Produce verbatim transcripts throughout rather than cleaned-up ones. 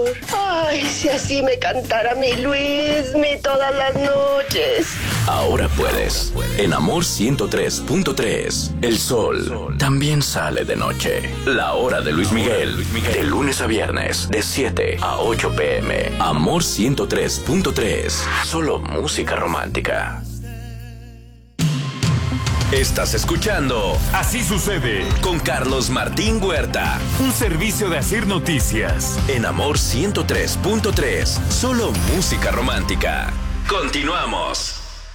Ay, si así me cantara mi Luismi todas las noches. Ahora puedes. En Amor ciento tres punto tres. El sol también sale de noche. La hora de Luis Miguel. De lunes a viernes, de siete a ocho pm. Amor ciento tres punto tres. Solo música romántica. Estás escuchando Así Sucede con Carlos Martín Huerta. Un servicio de Asir Noticias. En Amor ciento tres punto tres. Solo música romántica. Continuamos.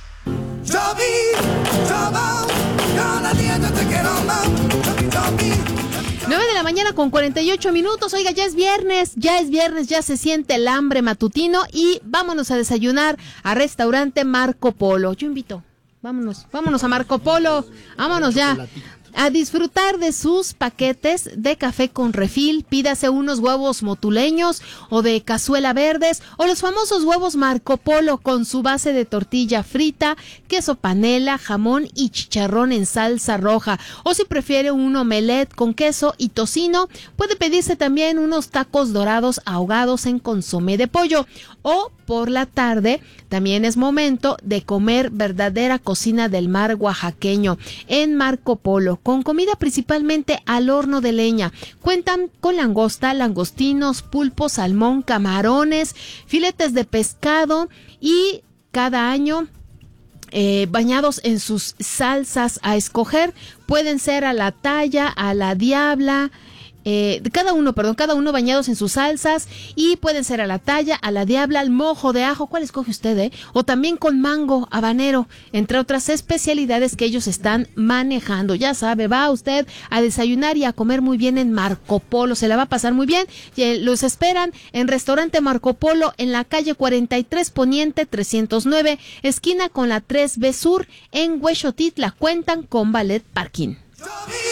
nueve de la mañana con cuarenta y ocho minutos. Oiga, ya es viernes, ya es viernes, ya se siente el hambre matutino y vámonos a desayunar a restaurante Marco Polo. Yo invito. Vámonos, vámonos a Marco Polo, vámonos ya a disfrutar de sus paquetes de café con refil. Pídase unos huevos motuleños o de cazuela verdes o los famosos huevos Marco Polo con su base de tortilla frita, queso panela, jamón y chicharrón en salsa roja. O si prefiere un omelette con queso y tocino, puede pedirse también unos tacos dorados ahogados en consomé de pollo. O por la tarde también es momento de comer verdadera cocina del mar oaxaqueño en Marco Polo, con comida principalmente al horno de leña. Cuentan con langosta, langostinos, pulpo, salmón, camarones, filetes de pescado y cada año eh, bañados en sus salsas a escoger. Pueden ser a la talla, a la diabla, Eh, cada uno, perdón, cada uno bañados en sus salsas y pueden ser a la talla, a la diabla, al mojo de ajo, ¿cuál escoge usted, eh? O también con mango, habanero, entre otras especialidades que ellos están manejando. Ya sabe, va usted a desayunar y a comer muy bien en Marco Polo, se la va a pasar muy bien. Y, eh, los esperan en Restaurante Marco Polo en la calle cuarenta y tres Poniente trescientos nueve, esquina con la tres B Sur en Huexotitla. Cuentan con ballet parking.